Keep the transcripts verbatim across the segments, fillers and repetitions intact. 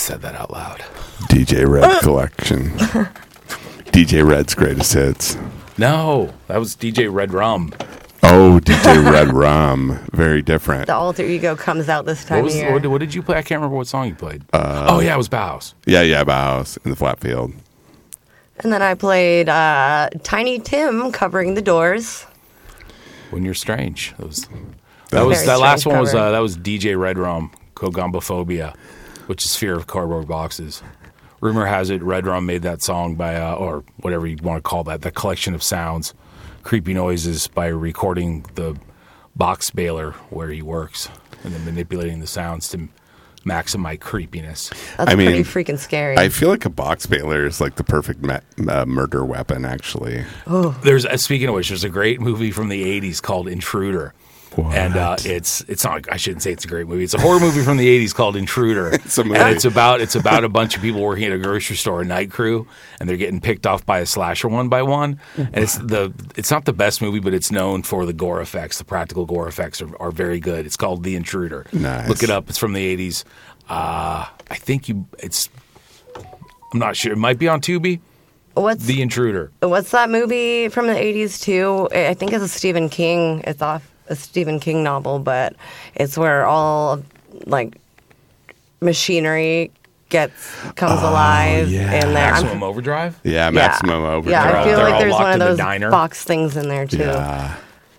said that out loud. D J Red Collection. D J Red's greatest hits. No, that was D J Red Rum. Oh, D J Red Rum. Very different. The alter ego comes out this time What, was, of year. what, what did you play? I can't remember what song you played. Uh, oh, yeah, it was Bauhaus. Yeah, yeah, Bauhaus in the flat field. And then I played uh, Tiny Tim covering The Doors. When You're Strange. That was That that, was, Very that last strange one was cover. uh, that was D J Red Rum, Cogombophobia, which is fear of cardboard boxes. Rumor has it Red Rum made that song by, uh, or whatever you want to call that, that collection of sounds, creepy noises, by recording the box baler where he works and then manipulating the sounds to maximize creepiness. That's I mean, pretty freaking scary. I feel like a box baler is like the perfect me- uh, murder weapon, actually. There's uh, speaking of which, there's a great movie from the eighties called Intruder. What? And uh, it's it's not. I shouldn't say it's a great movie. It's a horror movie from the eighties called Intruder. It's a movie. And it's about it's about a bunch of people working at a grocery store, a night crew, and they're getting picked off by a slasher one by one. And it's the it's not the best movie, but it's known for the gore effects. The practical gore effects are, are very good. It's called The Intruder. Nice. Look it up. It's from the eighties. Uh, I think you. It's. I'm not sure. It might be on Tubi. What's The Intruder. What's that movie from the eighties too? I think it's a Stephen King. It's off a Stephen King novel, but it's where all like machinery gets comes alive yeah. in there. I'm- Maximum Overdrive. Yeah, Maximum Overdrive. Yeah, They're I all- feel they're like all there's locked one of in the those diner. box things in there too. Yeah.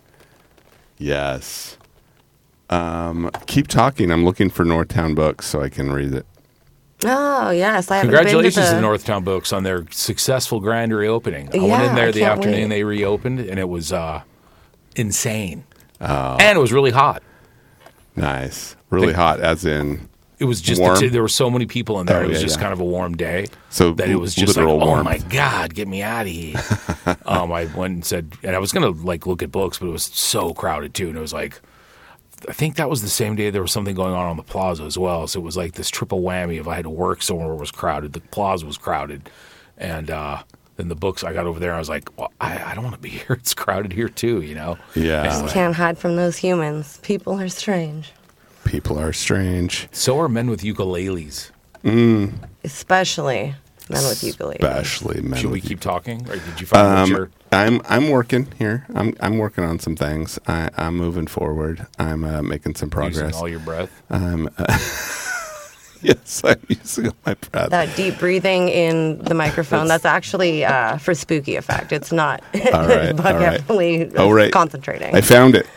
Yes. Um, keep talking. I'm looking for Northtown Books so I can read it. Oh yes, I haven't Congratulations been to, to the, Northtown Books on their successful grand reopening. I went Yeah, in there I the can't afternoon wait. they reopened, and it was uh, insane. Oh. And it was really hot. Nice. Really They- hot, as in. It was just Warm? the, there were so many people in there. Oh, it was yeah, just yeah. kind of a warm day. So that it was just like, literal oh warmth. my god, get me out of here. um, I went and said, and I was gonna like look at books, but it was so crowded too, and it was like. I think that was the same day there was something going on on the plaza as well. So it was like this triple whammy. If I had to work somewhere where it was crowded, the plaza was crowded. And uh, then the books, I got over there and I was like, well, I, I don't want to be here. It's crowded here too, you know? Yeah. Anyway. Can't hide from those humans. People are strange, People are strange. So are men with ukuleles. especially men with ukuleles. Especially men. Should we with- keep talking? Or did you find what Um, your... I'm I'm working here. I'm I'm working on some things. I, I'm moving forward. I'm uh, making some Using progress. all your breath? I'm uh, yes, I'm using all my breath. That deep breathing in the microphone, that's actually uh, for spooky effect. It's not All right, Buck all right. actually Oh, right. concentrating. I found it.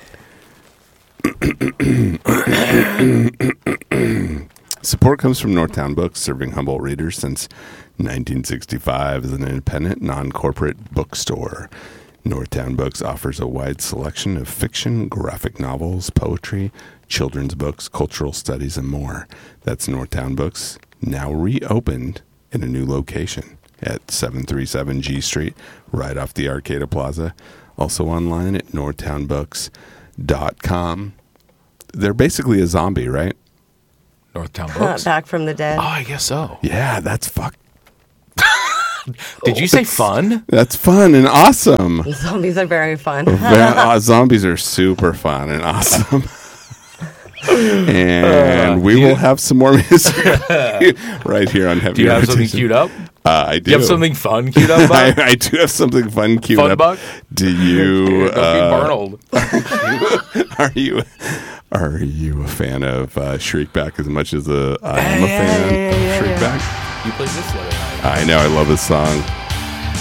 Support comes from Northtown Books, serving Humboldt readers since nineteen sixty-five as an independent, non-corporate bookstore. Northtown Books offers a wide selection of fiction, graphic novels, poetry, children's books, cultural studies, and more. That's Northtown Books, now reopened in a new location at seven thirty-seven G Street, right off the Arcata Plaza. Also online at northtown books dot com. They're basically a zombie, right? Northtown Books? Back from the dead. Oh, I guess so. Yeah, that's fuck. Did you say fun? That's fun and awesome. Zombies are very fun. Va- uh, zombies are super fun and awesome. And Uh, we will have some more music right here on Heavy Do you have something Rotation. queued up? Uh, I do. Do you have something fun queued up, I, Buck? I do have something fun queued Fun, up. Buck? Do you? Don't uh, be Barnold. Are you? Are you a fan of uh, Shriekback as much as uh, I am a Yeah, fan yeah, yeah, of yeah, Shriekback? You played this the other night. I know. I love this song.